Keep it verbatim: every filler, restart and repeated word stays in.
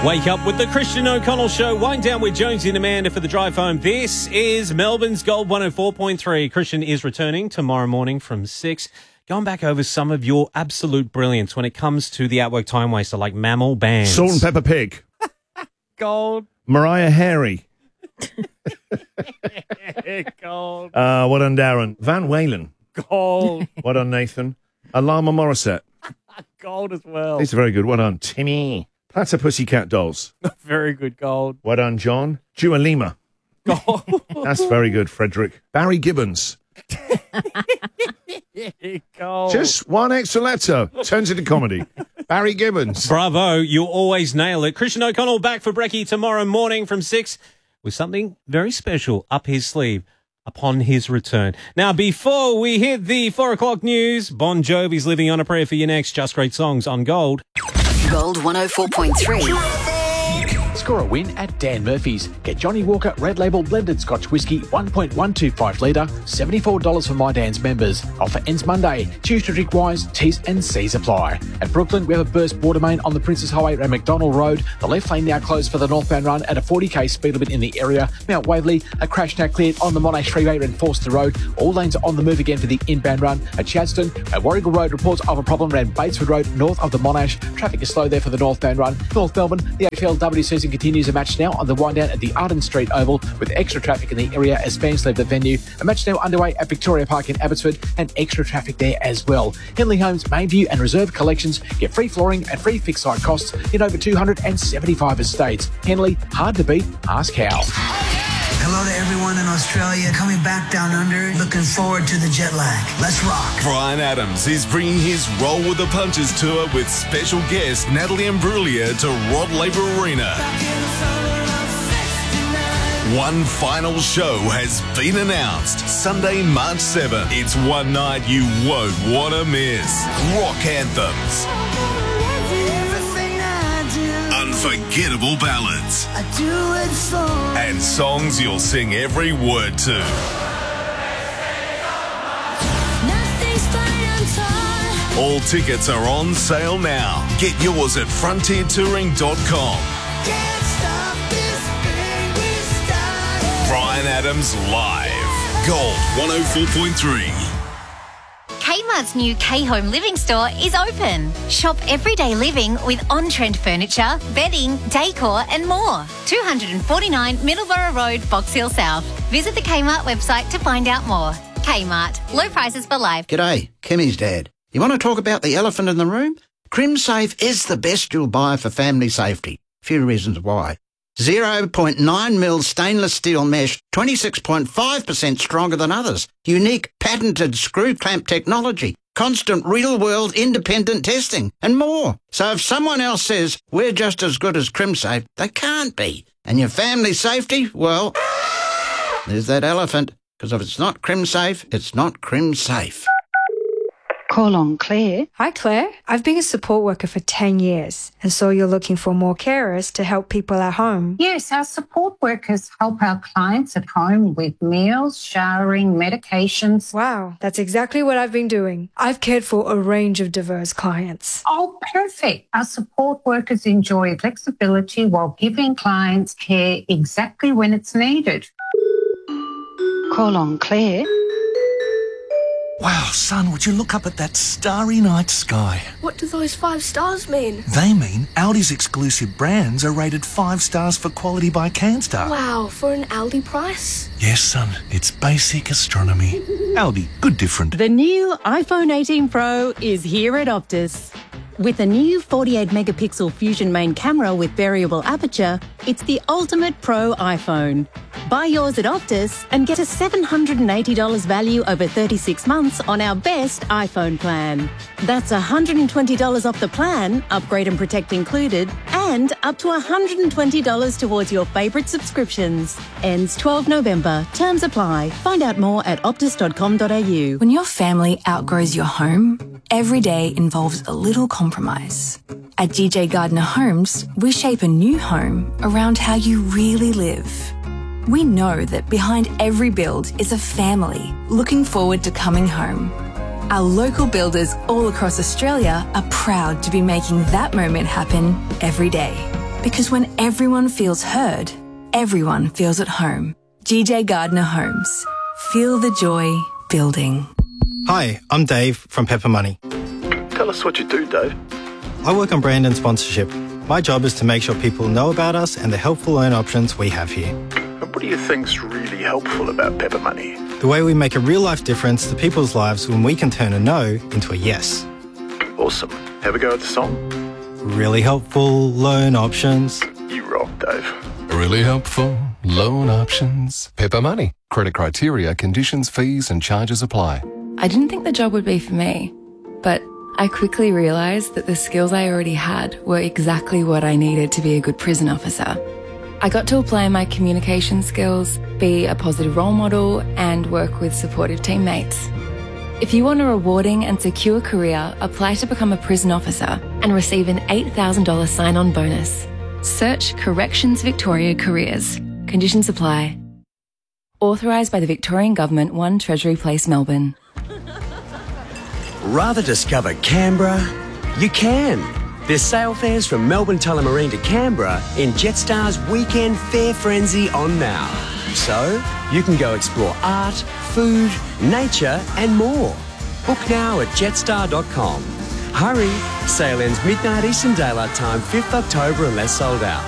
Wake up with the Christian O'Connell Show. Wind down with Jonesy and Amanda for the drive home. This is Melbourne's Gold one oh four point three. Christian is returning tomorrow morning from six. Going back over some of your absolute brilliance when it comes to the Outwork Time Waster, like Mammal Bands. Salt and Pepper Pig. Gold. Mariah Harry. Gold. Uh, what on Darren? Van Walen. Gold. What on Nathan? Alama Morissette. Gold as well. These are very good. What on Timmy? Platter Pussycat Dolls. Very good, Gold. What on John? Dua Lima. Gold. That's very good, Frederick. Barry Gibbons. Gold. Just one extra letter turns into comedy. Barry Gibbons. Bravo, you always nail it. Christian O'Connell back for brekkie tomorrow morning from six with something very special up his sleeve upon his return. Now, before we hit the four o'clock news, Bon Jovi's Living on a Prayer for you next. Just great songs on Gold. Gold one oh four point three. Score a win at Dan Murphy's. Get Johnny Walker Red Label Blended Scotch Whisky one point one two five litre, seventy-four dollars for My Dan's members. Offer ends Monday. Choose to drink wise, T's and C's apply. At Brooklyn, we have a burst water main on the Princess Highway around McDonald Road. The left lane now closed for the northbound run at a forty k speed limit in the area. Mount Waverley, a crash now cleared on the Monash Freeway around Forster Road. All lanes are on the move again for the inbound run. At Chadstone, at Warrigal Road, reports of a problem around Batesford Road, north of the Monash. Traffic is slow there for the northbound run. North Melbourne, the A F L W season continues. A match now on the wind down at the Arden Street Oval with extra traffic in the area as fans leave the venue. A match now underway at Victoria Park in Abbotsford and extra traffic there as well. Henley Homes, Mainview and Reserve collections get free flooring and free fixed site costs in over two hundred seventy-five estates. Henley, hard to beat, ask how. Hello to everyone in Australia coming back down under. Looking forward to the jet lag. Let's rock. Bryan Adams is bringing his Roll with the Punches tour with special guest Natalie Imbruglia to Rod Laver Arena. One final show has been announced. Sunday, March seventh. It's one night you won't want to miss. Rock anthems. Unforgettable ballads. I do it for and songs you'll sing every word to. All tickets are on sale now. Get yours at frontier touring dot com. Bryan Adams live. Gold one oh four point three. Kmart's new K-Home Living Store is open. Shop everyday living with on-trend furniture, bedding, decor and more. two forty-nine Middleborough Road, Box Hill South. Visit the Kmart website to find out more. Kmart. Low prices for life. G'day, Kimmy's dad. You want to talk about the elephant in the room? CrimSafe is the best you'll buy for family safety. Few reasons why. zero point nine mil stainless steel mesh, twenty-six point five percent stronger than others. Unique patented screw clamp technology. Constant real-world independent testing. And more. So if someone else says we're just as good as CrimSafe, they can't be. And your family safety, well, there's that elephant. Because if it's not CrimSafe, it's not CrimSafe. Call on Claire. Hi, Claire. I've been a support worker for ten years, and so you're looking for more carers to help people at home. Yes, our support workers help our clients at home with meals, showering, medications. Wow, that's exactly what I've been doing. I've cared for a range of diverse clients. Oh, perfect. Our support workers enjoy flexibility while giving clients care exactly when it's needed. Call on Claire. Wow, son, would you look up at that starry night sky? What do those five stars mean? They mean Aldi's exclusive brands are rated five stars for quality by CanStar. Wow, for an Aldi price? Yes, son, it's basic astronomy. Aldi, good different. The new iPhone eighteen Pro is here at Optus. With a new forty-eight megapixel Fusion main camera with variable aperture, it's the ultimate pro iPhone. Buy yours at Optus and get a seven hundred eighty dollars value over thirty-six months on our best iPhone plan. That's one hundred twenty dollars off the plan, upgrade and protect included, and up to one hundred twenty dollars towards your favourite subscriptions. Ends twelfth November. Terms apply. Find out more at optus dot com dot a u. When your family outgrows your home, every day involves a little compromise. At G J Gardner Homes, we shape a new home around how you really live. We know that behind every build is a family looking forward to coming home. Our local builders all across Australia are proud to be making that moment happen every day. Because when everyone feels heard, everyone feels at home. G J Gardner Homes. Feel the joy building. Hi, I'm Dave from Pepper Money. Tell us what you do, Dave. I work on brand and sponsorship. My job is to make sure people know about us and the helpful loan options we have here. And what do you think's really helpful about Pepper Money? The way we make a real-life difference to people's lives when we can turn a no into a yes. Awesome. Have a go at the song? Really helpful loan options. You rock, Dave. Really helpful loan options. Pepper Money. Credit criteria, conditions, fees and charges apply. I didn't think the job would be for me, but I quickly realised that the skills I already had were exactly what I needed to be a good prison officer. I got to apply my communication skills, be a positive role model, and work with supportive teammates. If you want a rewarding and secure career, apply to become a prison officer and receive an eight thousand dollars sign-on bonus. Search Corrections Victoria Careers. Conditions apply. Authorised by the Victorian Government, one Treasury Place, Melbourne. Rather discover Canberra? You can. There's sail fares from Melbourne Tullamarine to Canberra in Jetstar's Weekend Fair Frenzy on now. So, you can go explore art, food, nature and more. Book now at jetstar dot com. Hurry, sale ends midnight Eastern Daylight Time, fifth October unless sold out.